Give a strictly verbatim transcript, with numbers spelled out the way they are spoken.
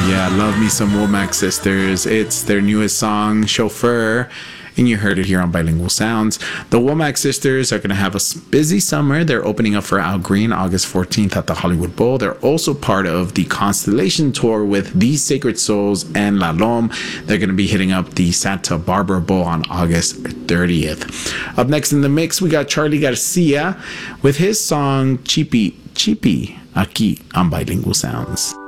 Yeah, love me some Womack Sisters. It's their newest song, Chauffeur, and you heard it here on Bilingual Sounds. The Womack Sisters are going to have a busy summer. They're opening up for Al Green August fourteenth at the Hollywood Bowl. They're also part of the Constellation Tour with These Sacred Souls and La Lome. They're going to be hitting up the Santa Barbara Bowl on August thirtieth. Up next in the mix, we got Charlie Garcia with his song Chipi Chipi aquí on Bilingual Sounds.